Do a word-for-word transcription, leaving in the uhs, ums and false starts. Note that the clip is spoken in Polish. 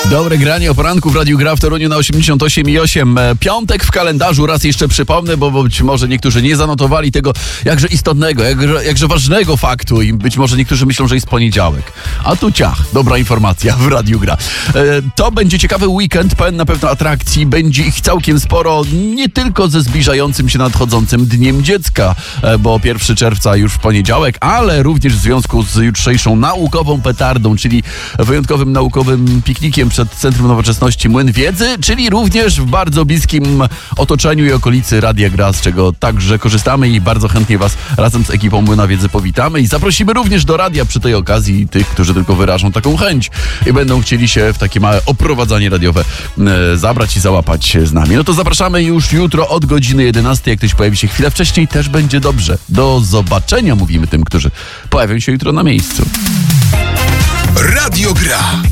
Dobre granie o poranku w Radiu Gra w Toruniu na osiemdziesiąt osiem i osiem. Piątek w kalendarzu, raz jeszcze przypomnę, bo być może niektórzy nie zanotowali tego jakże istotnego, jakże, jakże ważnego faktu i być może niektórzy myślą, że jest poniedziałek. A tu ciach, dobra informacja w Radiu Gra. To będzie ciekawy weekend, pełen na pewno atrakcji, będzie ich całkiem sporo, nie tylko ze zbliżającym się nadchodzącym Dniem Dziecka, bo pierwszego czerwca już w poniedziałek, ale również w związku z jutrzejszą naukową petardą, czyli wyjątkowym naukowym piknikiem przed Centrum Nowoczesności Młyn Wiedzy, czyli również w bardzo bliskim otoczeniu i okolicy Radia Gra, z czego także korzystamy i bardzo chętnie Was razem z ekipą Młyna Wiedzy powitamy i zaprosimy również do radia przy tej okazji tych, którzy tylko wyrażą taką chęć i będą chcieli się w takie małe oprowadzanie radiowe e, zabrać i załapać z nami. No to zapraszamy już jutro od godziny jedenastej. Jak ktoś pojawi się chwilę wcześniej, też będzie dobrze. Do zobaczenia mówimy tym, którzy pojawią się jutro na miejscu. Radio Gra.